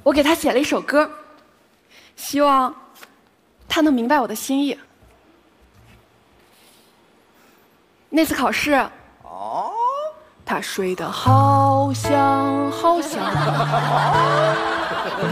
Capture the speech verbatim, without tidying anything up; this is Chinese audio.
我给他写了一首歌，希望他能明白我的心意。那次考试， 哦， 他睡得好香好香。